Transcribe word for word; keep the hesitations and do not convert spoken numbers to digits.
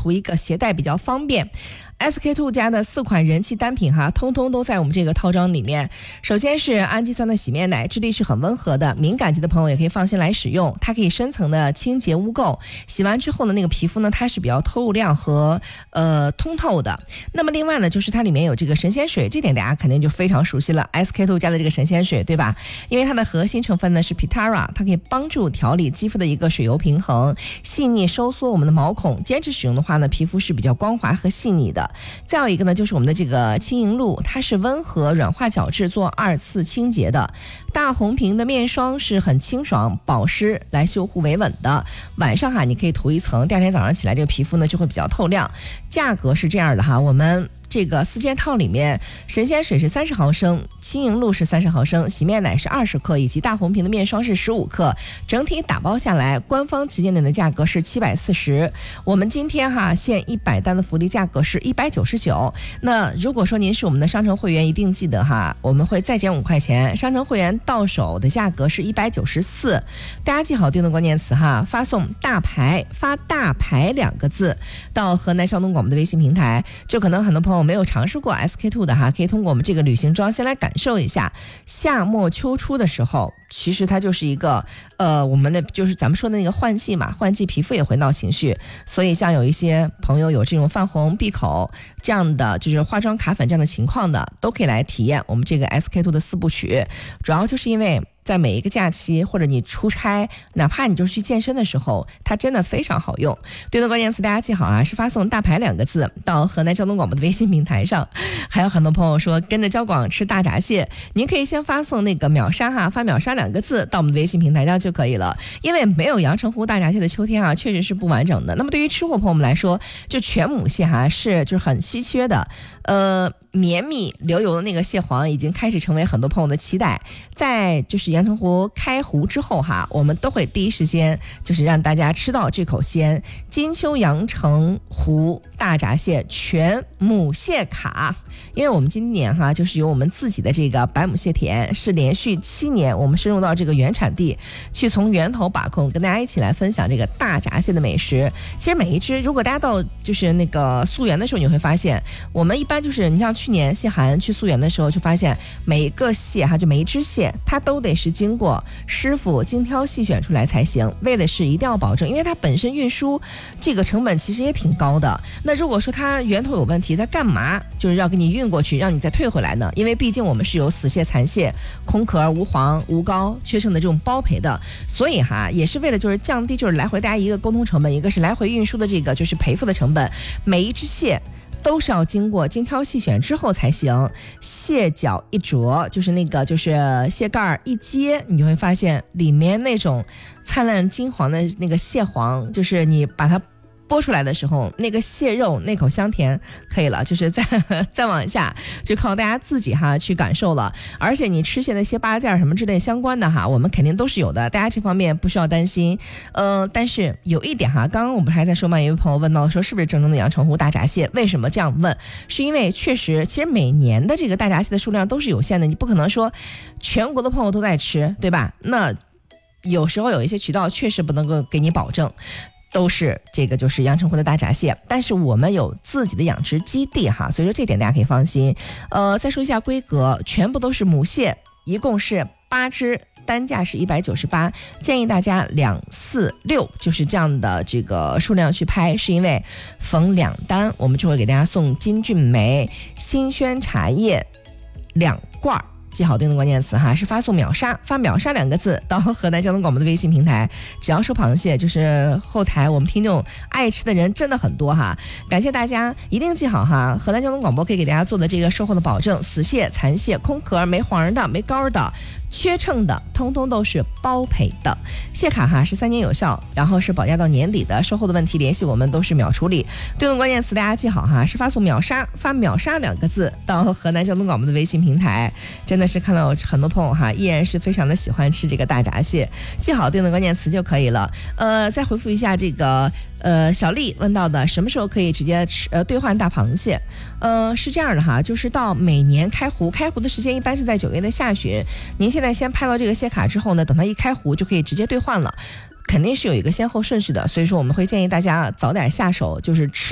图一个携带比较方便。S K two 家的四款人气单品哈，通通都在我们这个套装里面。首先是氨基酸的洗面奶，质地是很温和的，敏感肌的朋友也可以放心来使用，它可以深层的清洁污垢，洗完之后的那个皮肤呢，它是比较透亮和呃通透的。那么另外呢，就是它里面有这个神仙水，这点大家肯定就非常熟悉了 ，S K two 家的这个神仙水，对吧？因为它的核心成分呢是 Pitara， 它可以帮助调理肌肤的一个水油平衡，细腻收缩我们的毛孔。坚持使用的话呢，皮肤是比较光滑和细腻的。再有一个呢，就是我们的这个轻盈露，它是温和软化角质，做二次清洁的。大红瓶的面霜是很清爽保湿来修护维稳的，晚上哈你可以涂一层，第二天早上起来这个皮肤呢就会比较透亮。价格是这样的哈，我们这个四件套里面，神仙水是三十毫升，轻盈露是三十毫升，洗面奶是二十克，以及大红瓶的面霜是十五克，整体打包下来，官方旗舰店的价格是七百四十。我们今天哈限一百单的福利价格是一百九十九。那如果说您是我们的商城会员，一定记得哈，我们会再减五块钱，商城会员到手的价格是一百九十四。大家记好对应的关键词哈，发送大牌，发大牌两个字到河南交通广播的微信平台，就可能很多朋友没有尝试过 S K two 的哈，可以通过我们这个旅行装先来感受一下。夏末秋初的时候，其实它就是一个呃，我们的就是咱们说的那个换季嘛，换季皮肤也会闹情绪，所以像有一些朋友有这种泛红、闭口这样的，就是化妆卡粉这样的情况的，都可以来体验我们这个 S K two 的四部曲。主要就是因为在每一个假期或者你出差，哪怕你就是去健身的时候，它真的非常好用。对应的关键词大家记好啊，是发送大牌两个字到河南交通广播的微信平台上。还有很多朋友说跟着交广吃大闸蟹，您可以先发送那个秒杀哈，发秒杀两个字到我们的微信平台上就可以了。因为没有阳澄湖大闸蟹的秋天啊，确实是不完整的。那么对于吃货朋友们来说，就全母蟹哈是就是很稀缺的，呃。绵密流油的那个蟹黄已经开始成为很多朋友的期待，在就是阳澄湖开湖之后哈，我们都会第一时间就是让大家吃到这口鲜。金秋阳澄湖大闸蟹全母蟹卡，因为我们今年哈就是有我们自己的这个白母蟹田，是连续七年我们深入到这个原产地，去从源头把控，跟大家一起来分享这个大闸蟹的美食。其实每一只，如果大家到就是那个溯源的时候，你会发现，我们一般就是你像去年蟹寒去溯源的时候，就发现每一个蟹哈，就每一只蟹，它都得是经过师傅精挑细选出来才行，为的是一定要保证，因为它本身运输这个成本其实也挺高的。那如果说它源头有问题，它干嘛就是要给你运过去，让你再退回来呢？因为毕竟我们是有死蟹、残蟹、空壳、无黄、无膏、缺剩的这种包赔的，所以哈也是为了就是降低就是来回大家一个沟通成本，一个是来回运输的这个就是赔付的成本，每一只蟹都是要经过精挑细选之后才行。蟹脚一啄，就是那个就是蟹盖一揭，你就会发现里面那种灿烂金黄的那个蟹黄，就是你把它剥出来的时候，那个蟹肉那口香甜可以了，就是再再往下就靠大家自己哈去感受了。而且你吃蟹的蟹八件什么之类相关的哈，我们肯定都是有的，大家这方面不需要担心。呃，但是有一点哈，刚刚我们还在说嘛，有位朋友问到说是不是正宗的阳澄湖大闸蟹？为什么这样问？是因为确实，其实每年的这个大闸蟹的数量都是有限的，你不可能说全国的朋友都在吃，对吧？那有时候有一些渠道确实不能够给你保证都是这个就是阳澄湖的大闸蟹，但是我们有自己的养殖基地哈，所以说这点大家可以放心。呃，再说一下规格，全部都是母蟹，一共是八只，单价是一百九十八，建议大家两四六就是这样的这个数量去拍，是因为逢两单我们就会给大家送金骏眉、新轩茶叶两罐。记好对应的关键词哈，是发送秒杀，发秒杀两个字到河南交通广播的微信平台，只要收螃蟹，就是后台我们听众爱吃的人真的很多哈，感谢大家，一定记好哈，河南交通广播可以给大家做的这个售后的保证，死蟹、残蟹、空壳、没黄的、没膏的、缺称的，通通都是包赔的。蟹卡哈是三年有效，然后是保价到年底的，售后的问题联系我们都是秒处理。对应关键词大家记好哈，是发送秒杀，发秒杀两个字到河南交通广播的微信平台。真的是看到很多朋友哈，依然是非常的喜欢吃这个大闸蟹，记好对应的关键词就可以了。呃，再回复一下这个呃小丽问到的什么时候可以直接吃呃兑换大螃蟹？呃，是这样的哈，就是到每年开湖，开湖的时间一般是在九月的下旬，您现在先拍到这个蟹卡之后呢，等它一开湖就可以直接兑换了，肯定是有一个先后顺序的，所以说我们会建议大家早点下手，就是吃